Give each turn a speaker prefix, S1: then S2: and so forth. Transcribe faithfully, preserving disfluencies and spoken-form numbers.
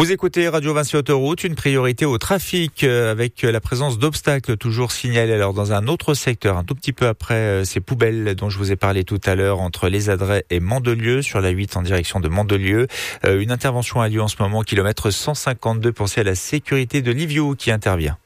S1: Vous écoutez Radio Vinci Autoroute, une priorité au trafic euh, avec la présence d'obstacles toujours signalés. Alors dans un autre secteur, un tout petit peu après euh, ces poubelles dont je vous ai parlé tout à l'heure entre Les Adrets et Mandelieu, sur la huit en direction de Mandelieu. Euh, une intervention a lieu en ce moment, kilomètre cent cinquante-deux. Pensez à la sécurité de Liviu qui intervient.